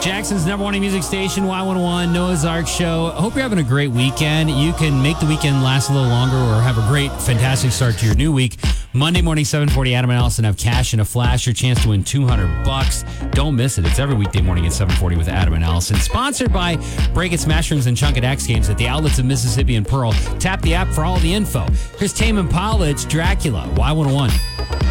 Jackson's number one music station, Y101, Noah's Ark Show. I hope you're having a great weekend. You can make the weekend last a little longer or have a great, fantastic start to your new week. Monday morning, 7:40, Adam and Allison have cash in a flash. Your chance to win $200. Don't miss it. It's every weekday morning at 7:40 with Adam and Allison. Sponsored by Break It, Smash Rooms, and Chunk It X Games at the outlets of Mississippi and Pearl. Tap the app for all the info. Here's Tame Impala. It's Dracula, Y101.